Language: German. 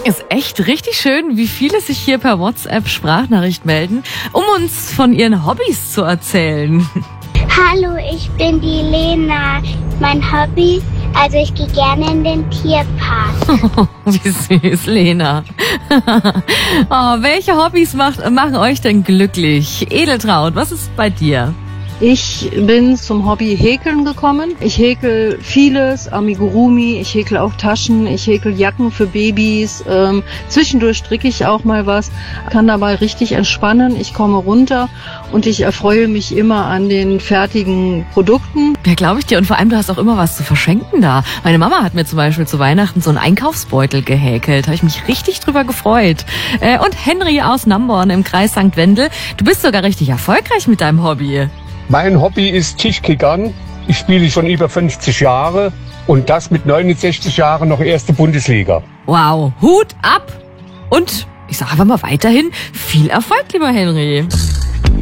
Ist echt richtig schön, wie viele sich hier per WhatsApp-Sprachnachricht melden, um uns von ihren Hobbys zu erzählen. Hallo, ich bin die Lena. Mein Hobby, also ich gehe gerne in den Tierpark. Wie süß, Lena. Welche Hobbys machen euch denn glücklich? Edeltraud, was ist bei dir? Ich bin zum Hobby Häkeln gekommen. Ich häkel vieles, Amigurumi, ich häkel auch Taschen, ich häkel Jacken für Babys. Zwischendurch stricke ich auch mal was, kann dabei richtig entspannen. Ich komme runter und ich erfreue mich immer an den fertigen Produkten. Ja, glaube ich dir. Und vor allem, du hast auch immer was zu verschenken da. Meine Mama hat mir zum Beispiel zu Weihnachten so einen Einkaufsbeutel gehäkelt. Habe ich mich richtig drüber gefreut. Und Henry aus Namborn im Kreis St. Wendel, du bist sogar richtig erfolgreich mit deinem Hobby. Mein Hobby ist Tischkickern. Ich spiele schon über 50 Jahre und das mit 69 Jahren noch erste Bundesliga. Wow, Hut ab! Und ich sage einfach mal weiterhin viel Erfolg, lieber Henry.